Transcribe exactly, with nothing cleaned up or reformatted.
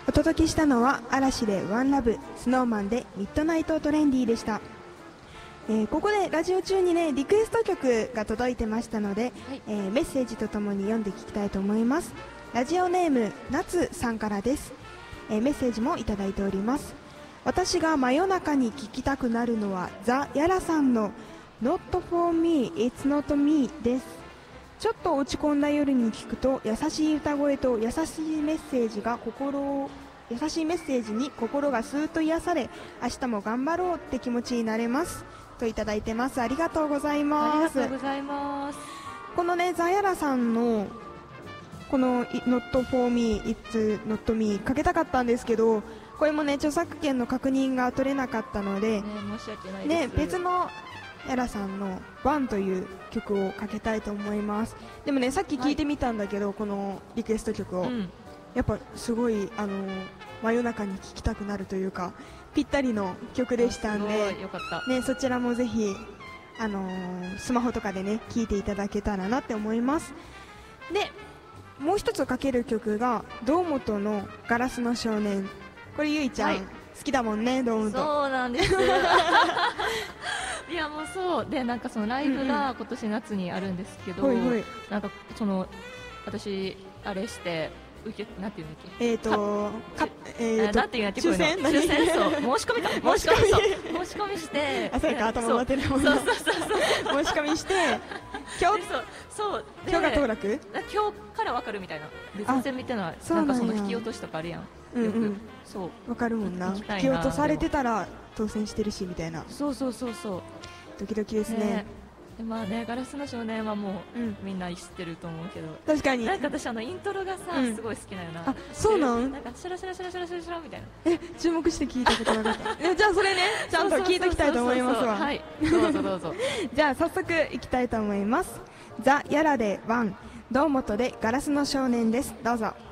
お届けしたのは嵐でワンラブ、スノーマンでミッドナイトトレンディーでした。えー、ここでラジオ中にねリクエスト曲が届いてましたので、はい、えー、メッセージとともに読んで聞きたいと思います。ラジオネームなつさんからです。えー、メッセージもいただいております。私が真夜中に聴きたくなるのはザ・ヤラさんの Not for me, it's not me です。ちょっと落ち込んだ夜に聞くと優しい歌声と優しいメッセージが心を優しいメッセージに心がスーッと癒され、明日も頑張ろうって気持ちになれますといただいてます。ありがとうございます。 ありがとうございます。 このねザ・ヤラさんのこの Not for me, it's not me かけたかったんですけど、これもね著作権の確認が取れなかったので、 ね、申し訳ないです。 ね、別のヤラさんのワンという曲をかけたいと思います。でもねさっき聞いてみたんだけど、はい、このリクエスト曲を、うん、やっぱすごいあの真夜中に聴きたくなるというかぴったりの曲でしたんで、 よかった、 ね、そちらもぜひあのー、スマホとかでね聴いていただけたらなって思います。でもう一つかける曲が堂本のガラスの少年。これゆいちゃん、はい、好きだもんね堂本。 そうなんですいやもうそうで、なんかそのライブが今年夏にあるんですけど、うんうん、なんかその私あれして受けなんていうんだっけ、 えっ、ー、とかえー、なんていうんだっけ、 抽選抽選そう申し込みか申し込みそう申し込みしてあ、そうか頭回ってるもんそうそうそうそう申し込みして今日そうそう今日が当落今日から分かるみたいな。抽選みたいななんかその引き落としとかあるやん。 うんうん、そう分かるもんな。引き落とされてたら当選してるしみたいな。 そうそうそうそう、 ドキドキですね。 ねでまあね、ガラスの少年はもう、うん、みんな知ってると思うけど、 確かになんか私あのイントロがさ、うん、すごい好きなよな。 あ、そうなん？ なんかシュラシュラシュラシュラシュラシュラみたいな。 え、注目して聞いたことなかったじゃあそれねちゃんと聞いときたいと思いますわ。 はい、どうぞどうぞじゃあ早速いきたいと思います。ザ・ヤラでワン、堂本でガラスの少年です。どうぞ。